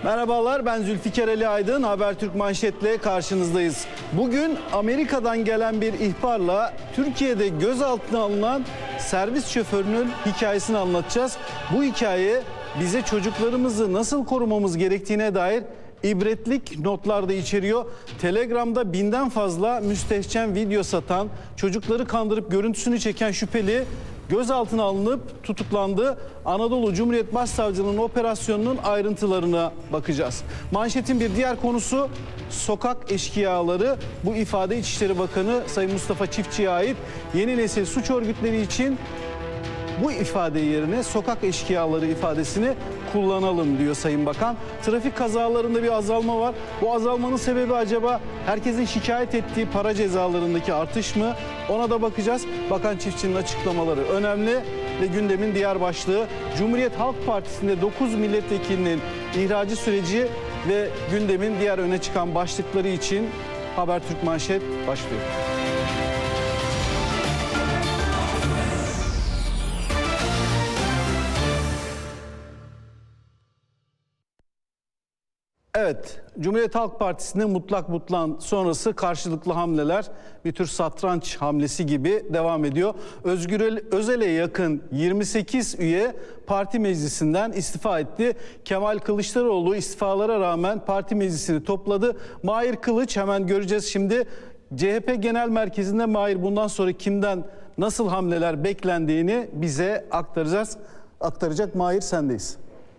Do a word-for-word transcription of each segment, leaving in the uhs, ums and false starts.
Merhabalar, ben Zülfikar Ali Aydın. Habertürk manşetle karşınızdayız. Bugün Amerika'dan gelen bir ihbarla Türkiye'de gözaltına alınan servis şoförünün hikayesini anlatacağız. Bu hikaye bize çocuklarımızı nasıl korumamız gerektiğine dair ibretlik notlar da içeriyor. Telegram'da binden fazla müstehcen video satan, çocukları kandırıp görüntüsünü çeken şüpheli gözaltına alınıp tutuklandı. Anadolu Cumhuriyet Başsavcılığı'nın operasyonunun ayrıntılarına bakacağız. Manşetin bir diğer konusu sokak eşkıyaları. Bu ifade İçişleri Bakanı Sayın Mustafa Çiftçi'ye ait. Yeni nesil suç örgütleri için bu ifade yerine sokak eşkıyaları ifadesini kullanalım diyor Sayın Bakan. Trafik kazalarında bir azalma var. Bu azalmanın sebebi acaba herkesin şikayet ettiği para cezalarındaki artış mı? Ona da bakacağız. Bakan Çiftçi'nin açıklamaları önemli ve gündemin diğer başlığı Cumhuriyet Halk Partisi'nde dokuz milletvekilinin ihracı süreci ve gündemin diğer öne çıkan başlıkları için Habertürk Manşet başlıyor. Evet, Cumhuriyet Halk Partisi'nin mutlak butlan sonrası karşılıklı hamleler bir tür satranç hamlesi gibi devam ediyor. Özgür Özel'e yakın yirmi sekiz üye parti meclisinden istifa etti. Kemal Kılıçdaroğlu istifalara rağmen parti meclisini topladı. Mahir Kılıç, hemen göreceğiz şimdi. C H P Genel Merkezi'nde Mahir, bundan sonra kimden nasıl hamleler beklendiğini bize aktaracağız. Aktaracak Mahir, sendeyiz.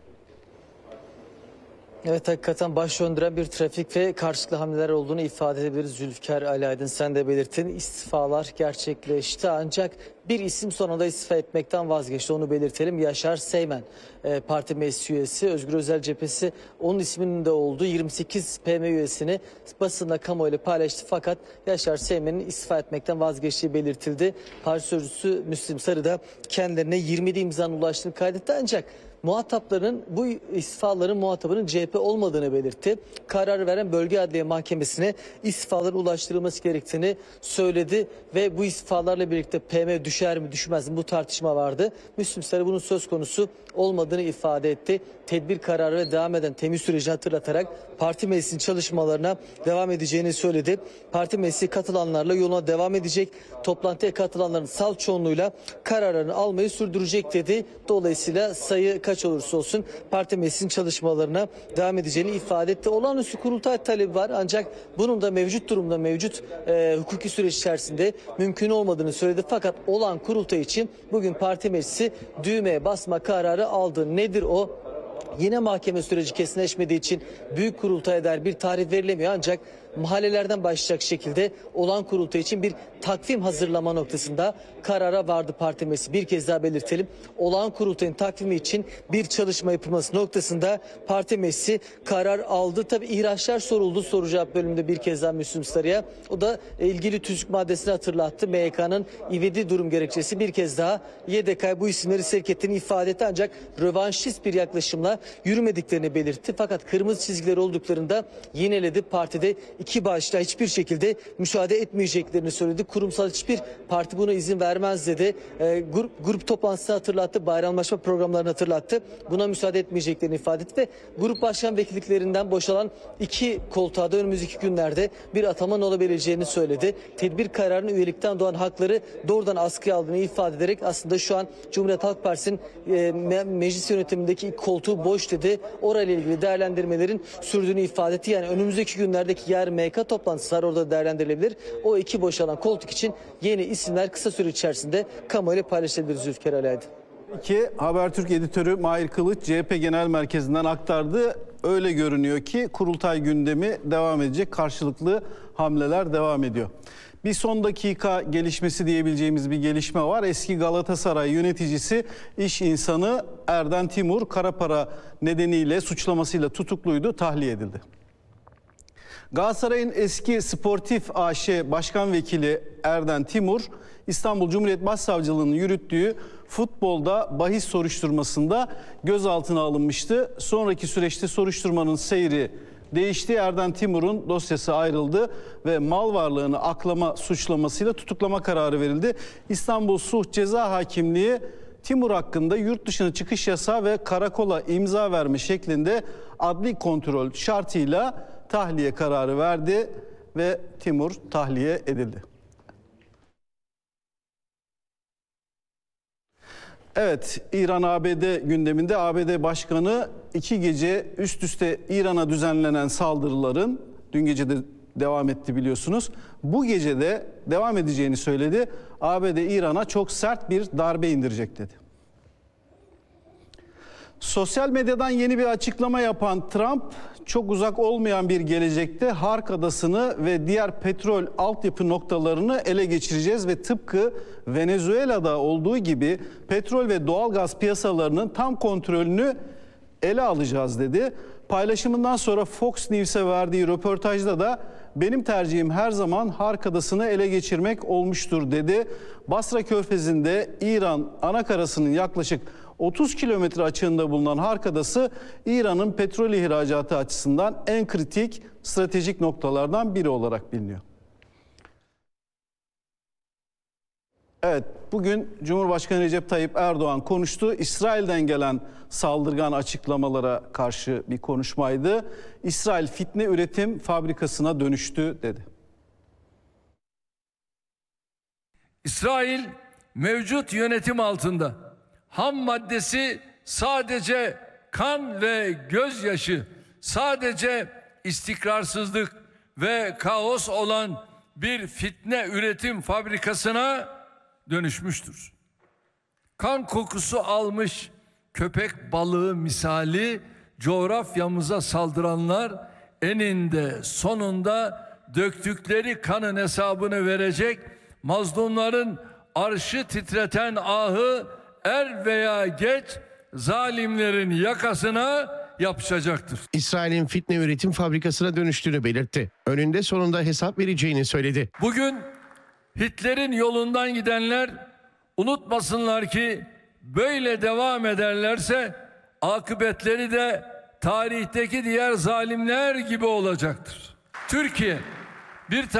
Evet, hakikaten baş döndüren bir trafik ve karşılıklı hamleler olduğunu ifade edebiliriz. Zülfikar Ali Aydın, sen de belirttin. İstifalar gerçekleşti ancak bir isim sonunda istifa etmekten vazgeçti. Onu belirtelim. Yaşar Seymen, e, parti meclis üyesi. Özgür Özel cephesi onun isminin de olduğu yirmi sekiz P M üyesini basında kamuoyuyla paylaştı. Fakat Yaşar Seymen'in istifa etmekten vazgeçtiği belirtildi. Parti sözcüsü Müslim Sarı da kendilerine yirmi yedi imzanın ulaştığını kaydetti ancak muhatapların, bu istifaların muhatabının C H P olmadığını belirtti. Karar veren Bölge Adliye Mahkemesi'ne istifaların ulaştırılması gerektiğini söyledi ve bu istifalarla birlikte P M düşer mi düşmez mi bu tartışma vardı. Müslüm Sarı bunun söz konusu olmadığını ifade etti. Tedbir kararı ve devam eden temiz sürecini hatırlatarak parti meclisinin çalışmalarına devam edeceğini söyledi. Parti meclisi katılanlarla yoluna devam edecek. Toplantıya katılanların salt çoğunluğuyla kararlarını almayı sürdürecek dedi. Dolayısıyla sayı kaç olursa olsun parti meclisinin çalışmalarına devam edeceğini ifade etti. Olağanüstü kurultay talebi var ancak bunun da mevcut durumda mevcut e, hukuki süreç içerisinde mümkün olmadığını söyledi. Fakat olan kurultay için bugün parti meclisi düğmeye basma kararı aldı. Nedir o? Yine mahkeme süreci kesinleşmediği için büyük kurultaya dair bir tarih verilemiyor ancak mahallelerden başlayacak şekilde olan kurultay için bir takvim hazırlama noktasında karara vardı parti meclisi. Bir kez daha belirtelim. Olağan kurultayın takvimi için bir çalışma yapılması noktasında parti meclisi karar aldı. Tabii ihraçlar soruldu soru cevap bölümünde bir kez daha Müslüm Sarı'ya. O da ilgili tüzük maddesini hatırlattı. M Y K'nın ivedi durum gerekçesi bir kez daha Y D K'ya bu isimleri sevk ettiğini ifade etti ancak rövanşist bir yaklaşımla yürümediklerini belirtti. Fakat kırmızı çizgiler olduklarında yineledi. Partide iki başta hiçbir şekilde müsaade etmeyeceklerini söyledi. Kurumsal hiçbir parti buna izin vermez dedi. E, grup, grup toplantısını hatırlattı. Bayramlaşma programlarını hatırlattı. Buna müsaade etmeyeceklerini ifade etti ve grup başkan vekilliklerinden boşalan iki koltuğa da önümüzdeki günlerde bir ataman olabileceğini söyledi. Tedbir kararının üyelikten doğan hakları doğrudan askıya aldığını ifade ederek aslında şu an Cumhuriyet Halk Partisi'nin e, me meclis yönetimindeki ilk koltuğu boş dedi. Orayla ilgili değerlendirmelerin sürdüğünü ifade etti. Yani önümüzdeki günlerdeki yer M Y K toplantısı var, orada değerlendirilebilir. O iki boşalan koltuk için yeni isimler kısa süre içerisinde kamuoyuyla paylaşılabilir Zülfikar Ali Aydın. İki, Habertürk editörü Mahir Kılıç C H P Genel Merkezi'nden aktardı. Öyle görünüyor ki kurultay gündemi devam edecek. Karşılıklı hamleler devam ediyor. Bir son dakika gelişmesi diyebileceğimiz bir gelişme var. Eski Galatasaray yöneticisi, iş insanı Erden Timur kara para nedeniyle suçlamasıyla tutukluydu, tahliye edildi. Galatasaray'ın eski Sportif A Ş Başkan Vekili Erden Timur, İstanbul Cumhuriyet Başsavcılığı'nın yürüttüğü futbolda bahis soruşturmasında gözaltına alınmıştı. Sonraki süreçte soruşturmanın seyri değişti. Erden Timur'un dosyası ayrıldı ve mal varlığını aklama suçlamasıyla tutuklama kararı verildi. İstanbul Sulh Ceza Hakimliği Timur hakkında yurt dışına çıkış yasağı ve karakola imza verme şeklinde adli kontrol şartıyla tahliye kararı verdi ve Timur tahliye edildi. Evet, İran-A B D gündeminde A B D Başkanı iki gece üst üste İran'a düzenlenen saldırıların, dün gece de devam etti biliyorsunuz, bu gece de devam edeceğini söyledi. A B D İran'a çok sert bir darbe indirecek dedi. Sosyal medyadan yeni bir açıklama yapan Trump, çok uzak olmayan bir gelecekte Hark Adası'nı ve diğer petrol altyapı noktalarını ele geçireceğiz ve tıpkı Venezuela'da olduğu gibi petrol ve doğalgaz piyasalarının tam kontrolünü ele alacağız dedi. Paylaşımından sonra Fox News'e verdiği röportajda da benim tercihim her zaman Hark Adası'nı ele geçirmek olmuştur dedi. Basra Körfezi'nde İran anakarasının yaklaşık otuz kilometre açığında bulunan Hark Adası, İran'ın petrol ihracatı açısından en kritik stratejik noktalardan biri olarak biliniyor. Evet, bugün Cumhurbaşkanı Recep Tayyip Erdoğan konuştu. İsrail'den gelen saldırgan açıklamalara karşı bir konuşmaydı. İsrail fitne üretim fabrikasına dönüştü dedi. İsrail mevcut yönetim altında ham maddesi sadece kan ve gözyaşı, sadece istikrarsızlık ve kaos olan bir fitne üretim fabrikasına dönüşmüştür. Kan kokusu almış köpek balığı misali coğrafyamıza saldıranlar eninde sonunda döktükleri kanın hesabını verecek, mazlumların arşı titreten ahı er veya geç zalimlerin yakasına yapışacaktır. İsrail'in fitne üretim fabrikasına dönüştüğünü belirtti. Önünde sonunda hesap vereceğini söyledi. Bugün Hitler'in yolundan gidenler unutmasınlar ki böyle devam ederlerse akıbetleri de tarihteki diğer zalimler gibi olacaktır. Türkiye bir